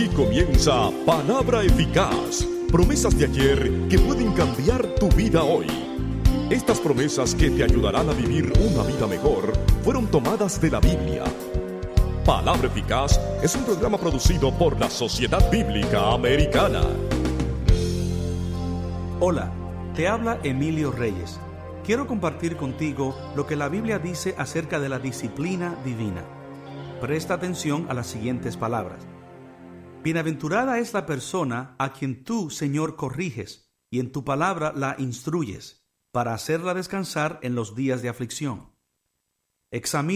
Aquí comienza Palabra Eficaz, promesas de ayer que pueden cambiar tu vida hoy. Estas promesas que te ayudarán a vivir una vida mejor fueron tomadas de la Biblia. Palabra Eficaz es un programa producido por la Sociedad Bíblica Americana. Hola, te habla Emilio Reyes. Quiero compartir contigo lo que la Biblia dice acerca de la disciplina divina. Presta atención a las siguientes palabras. Bienaventurada es la persona a quien tú, Señor, corriges, y en tu palabra la instruyes, para hacerla descansar en los días de aflicción. Examina